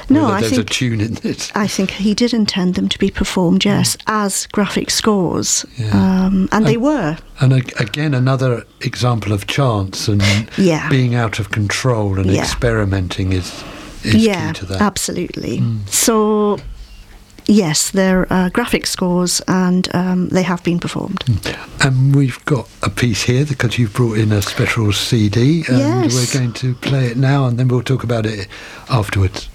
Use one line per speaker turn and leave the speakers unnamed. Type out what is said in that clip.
No,
there's a tune in it.
I think he did intend them to be performed, yes, as graphic scores, and they were.
And again, another example of chance and being out of control and experimenting is key to that.
Absolutely. So, yes, they're graphic scores, and they have been performed.
And we've got a piece here because you've brought in a special CD, and we're going to play it now, and then we'll talk about it afterwards.